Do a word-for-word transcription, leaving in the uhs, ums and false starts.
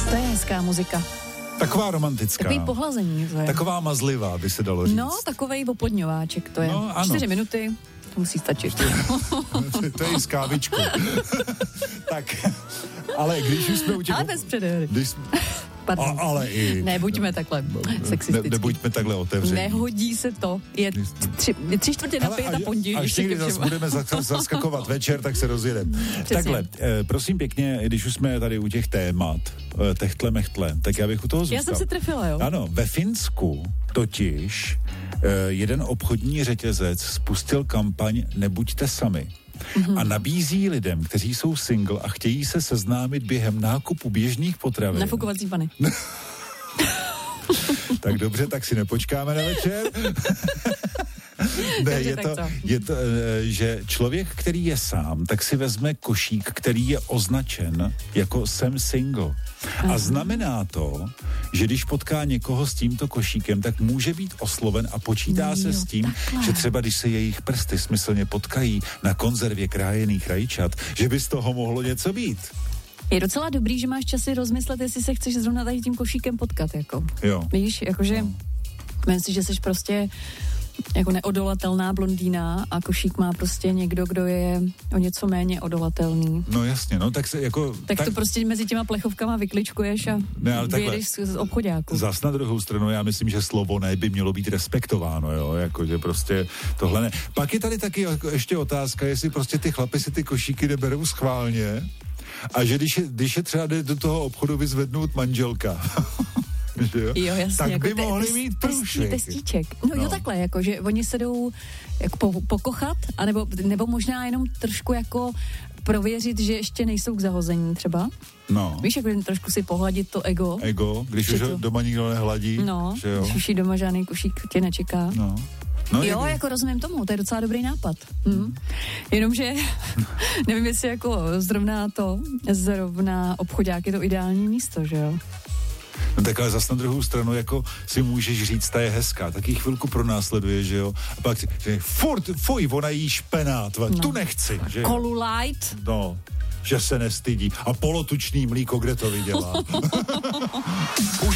To je hezká muzika. Taková romantická. Takový pohlazení. To je. Taková mazlivá, by se dalo říct. No, takovej oplodňováček to je. No, ano. Čtyři minuty, to musí stačit. To je i s kávičkou. Tak, ale když už jsme u těch... Ale bez předehry. Když... A, ale i... Nebuďme takhle sexistický. Ne, nebuďme takhle otevření. Nehodí se to. Je tři, je tři čtvrtě na pět a pondělí. Až někdy zase budeme zaskakovat večer, tak se rozjedeme. Takhle, eh, prosím pěkně, když už jsme tady u těch témat, eh, techtle mechtle, tak já bych u toho zůstal. Já jsem se trefila, jo? Ano, ve Finsku totiž eh, jeden obchodní řetězec spustil kampaň Nebuďte sami. Mm-hmm. A nabízí lidem, kteří jsou single a chtějí se seznámit během nákupu běžných potravin. Nafukovací pany. Tak dobře, tak si nepočkáme na večer. Ne, je to, je to, že člověk, který je sám, tak si vezme košík, který je označen jako jsem single. Aha. A znamená to, že když potká někoho s tímto košíkem, tak může být osloven a počítá jo, se s tím, takhle. Že třeba když se jejich prsty smyslně potkají na konzervě krájených rajčat, že by z toho mohlo něco být. Je docela dobrý, že máš čas si rozmyslet, jestli se chceš zrovna tady tím košíkem potkat, jako. Jo. Víš, jakože, no. Myslím si, že jsi prostě jako neodolatelná blondýna a košík má prostě někdo, kdo je o něco méně odolatelný. No jasně, no tak se jako... Tak, tak to prostě mezi těma plechovkama vykličkuješ a ne, vyjedeš z, z obchoďáku. Zas na druhou stranu, já myslím, že slovo ne by mělo být respektováno, jo, jakože prostě tohle ne. Pak je tady taky jako ještě otázka, jestli prostě ty chlapi si ty košíky neberou schválně a že když je, když je třeba do toho obchodu vyzvednout manželka... Jo? Jo, jasně, tak jako by te, mohli mít průšvih. Testíček. No, no jo, takhle, jako, že oni se jdou jako po, pokochat, anebo, nebo možná jenom trošku jako prověřit, že ještě nejsou k zahození třeba. No. Víš, jako trošku si pohladit to ego. Ego, když už to... doma nikdo nehladí. No, že jo? Když už doma žádný košík tě nečeká. No. No, jo, jak... jako rozumím tomu, to je docela dobrý nápad. Hm. Jenomže nevím, jestli jako zrovna to, zrovna obchoďák je to ideální místo, že jo? No tak ale zas na druhou stranu, jako si můžeš říct, ta je hezká, tak jí chvilku pronásleduje, že jo? A pak si, že furt, fuj, ona jí špenát, no. Tu nechci, že jo? Kolu light. No, že se nestydí. A polotučný mlíko, kde to viděla?